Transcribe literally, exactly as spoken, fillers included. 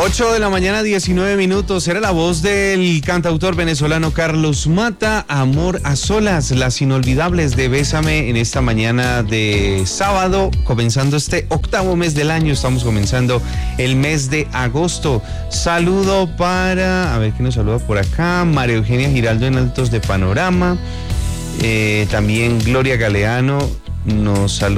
ocho de la mañana, diecinueve minutos. Era la voz del cantautor venezolano Carlos Mata, Amor a Solas, las inolvidables de Bésame en esta mañana de sábado, comenzando este octavo mes del año. Estamos comenzando el mes de agosto. Saludo para, a ver quién nos saluda por acá, María Eugenia Giraldo en Altos de Panorama. Eh, también Gloria Galeano nos saluda.